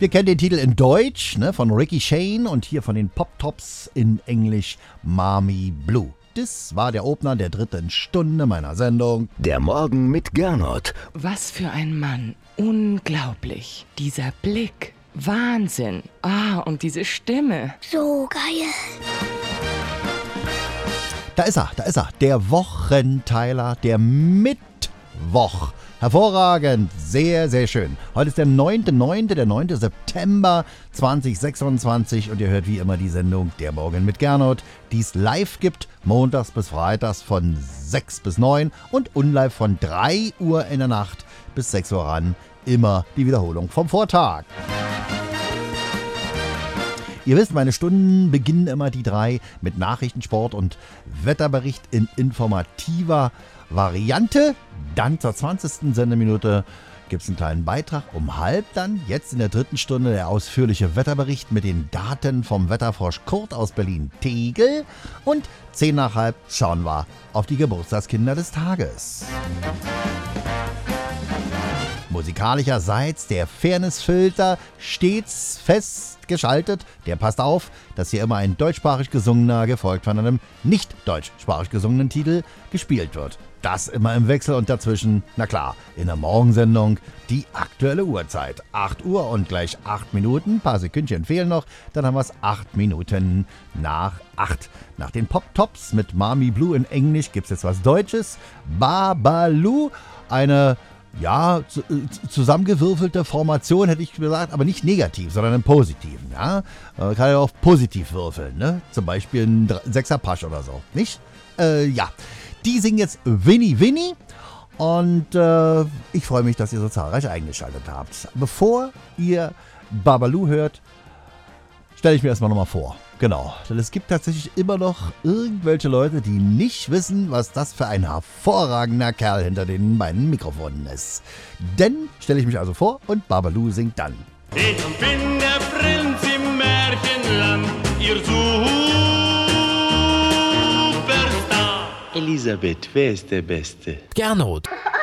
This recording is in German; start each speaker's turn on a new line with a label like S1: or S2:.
S1: Wir kennen den Titel in Deutsch, ne, von Ricky Shane und hier von den Pop Tops in Englisch Mommy Blue. Das war der Opener der 3. Stunde meiner Sendung.
S2: Der Morgen mit Gernot.
S3: Was für ein Mann. Unglaublich. Dieser Blick. Wahnsinn. Und diese Stimme.
S4: So geil.
S1: Da ist er. Der Wochenteiler, der Mittwoch. Hervorragend, sehr, sehr schön. Heute ist der 9. September 2026 und ihr hört wie immer die Sendung Der Morgen mit Gernot, die es live gibt, montags bis freitags von 6 bis 9 und unlive von 3 Uhr in der Nacht bis 6 Uhr ran. Immer die Wiederholung vom Vortag. Ihr wisst, meine Stunden beginnen immer die 3 mit Nachrichten, Sport und Wetterbericht in informativer Variante. Dann zur 20. Sendeminute gibt es einen kleinen Beitrag um halb dann. Jetzt in der 3. Stunde der ausführliche Wetterbericht mit den Daten vom Wetterfrosch Kurt aus Berlin-Tegel. Und 10 nach halb schauen wir auf die Geburtstagskinder des Tages. Musikalischerseits der Fairnessfilter stets festgeschaltet. Der passt auf, dass hier immer ein deutschsprachig gesungener, gefolgt von einem nicht deutschsprachig gesungenen Titel gespielt wird. Das immer im Wechsel und dazwischen, na klar, in der Morgensendung die aktuelle Uhrzeit. 8 Uhr und gleich 8 Minuten, ein paar Sekündchen fehlen noch, dann haben wir es 8 Minuten nach 8. Nach den Pop-Tops mit Mommy Blue in Englisch gibt es jetzt was Deutsches. Babalu, eine zusammengewürfelte Formation, hätte ich gesagt, aber nicht negativ, sondern im Positiven. Ja? Man kann ja auch positiv würfeln, ne? Zum Beispiel ein 6er Pasch oder so, nicht? Die singen jetzt Winnie Winnie und ich freue mich, dass ihr so zahlreich eingeschaltet habt. Bevor ihr Babalu hört, stelle ich mir erstmal nochmal vor. Genau, denn es gibt tatsächlich immer noch irgendwelche Leute, die nicht wissen, was das für ein hervorragender Kerl hinter den beiden Mikrofonen ist. Denn stelle ich mich also vor und Babalu singt dann.
S5: Ich bin der Prinz im Märchenland, ihr Superstar.
S6: Elisabeth, wer ist der Beste?
S2: Gernot.